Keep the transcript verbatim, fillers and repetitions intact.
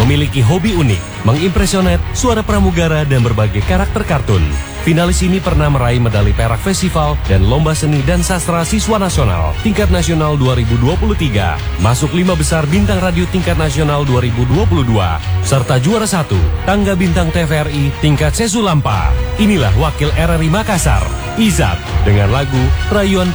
Memiliki hobi unik, mengimpresionet, suara pramugara, dan berbagai karakter kartun. Finalis ini pernah meraih medali perak festival dan lomba seni dan sastra siswa nasional tingkat nasional dua ribu dua puluh tiga, masuk lima besar bintang radio tingkat nasional dua ribu dua puluh dua, serta juara satu tangga bintang T V R I tingkat Sesulampa. Inilah wakil R R I Makassar, Izat, dengan lagu Rayuan